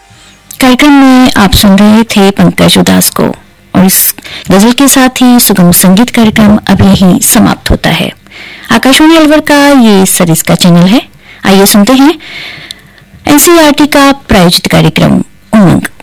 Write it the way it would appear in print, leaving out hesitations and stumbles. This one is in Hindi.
कार्यक्रम में आप सुन रहे थे पंकज उदास को, और इस गजल के साथ ही सुगम संगीत कार्यक्रम अब यहीं समाप्त होता है। आकाशवाणी अलवर का ये सरिस्का चैनल है। आइए सुनते हैं एनसीईआरटी का प्रायोजित कार्यक्रम उमंग।